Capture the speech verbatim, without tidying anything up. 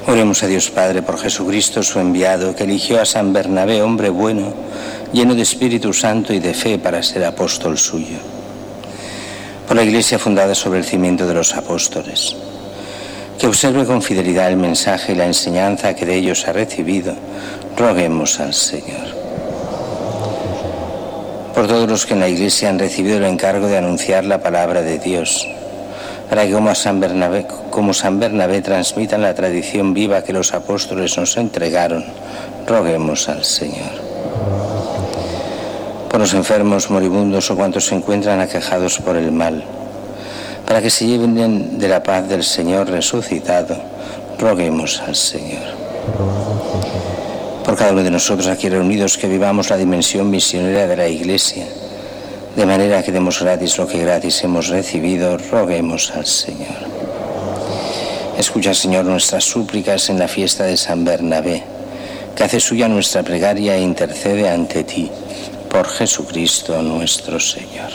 Oremos a Dios Padre por Jesucristo, su enviado, que eligió a San Bernabé, hombre bueno, lleno de Espíritu Santo y de fe, para ser apóstol suyo. Por la Iglesia fundada sobre el cimiento de los apóstoles, que observe con fidelidad el mensaje y la enseñanza que de ellos ha recibido, roguemos al Señor. Por todos los que en la Iglesia han recibido el encargo de anunciar la palabra de Dios, para que como San Bernabé, como San Bernabé transmitan la tradición viva que los apóstoles nos entregaron, roguemos al Señor. Por los enfermos, moribundos o cuantos se encuentran aquejados por el mal, para que se lleven de la paz del Señor resucitado, roguemos al Señor. Por cada uno de nosotros aquí reunidos, que vivamos la dimensión misionera de la Iglesia, de manera que demos gratis lo que gratis hemos recibido, roguemos al Señor. Escucha, Señor, nuestras súplicas en la fiesta de San Bernabé, que hace suya nuestra plegaria e intercede ante ti, por Jesucristo nuestro Señor.